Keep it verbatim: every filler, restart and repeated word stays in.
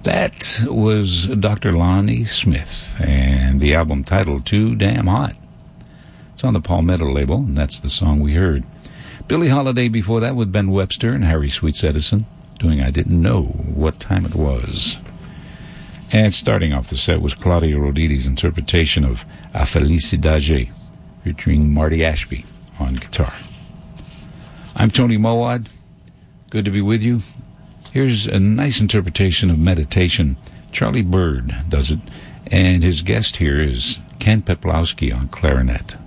That was Doctor Lonnie Smith, and the album titled Too Damn Hot. It's on the Palmetto label, and that's the song we heard. Billie Holiday before that with Ben Webster and Harry Sweets Edison, doing I Didn't Know What Time It Was. And starting off the set was Claudio Roditi's interpretation of A Felicidade, featuring Marty Ashby on guitar. I'm Tony Mowad. Good to be with you. Here's a nice interpretation of Meditation. Charlie Bird does it, and his guest here is Ken Peplowski on clarinet.